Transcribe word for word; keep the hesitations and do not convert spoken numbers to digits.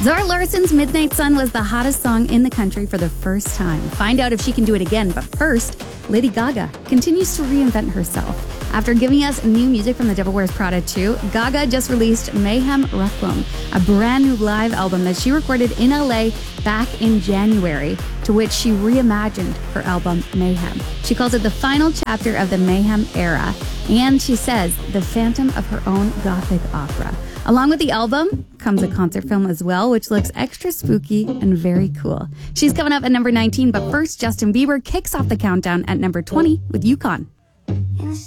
Zara Larsson's Midnight Sun was the hottest song in the country for the first time. Find out if she can do it again. But first, Lady Gaga continues to reinvent herself. After giving us new music from The Devil Wears Prada two, Gaga just released Mayhem Requiem, a brand new live album that she recorded in L A back in January, to which she reimagined her album Mayhem. She calls it the final chapter of the Mayhem era, and she says the phantom of her own gothic opera. Along with the album comes a concert film as well, which looks extra spooky and very cool. She's coming up at number nineteen, but first, Justin Bieber kicks off the countdown at number twenty with Yukon.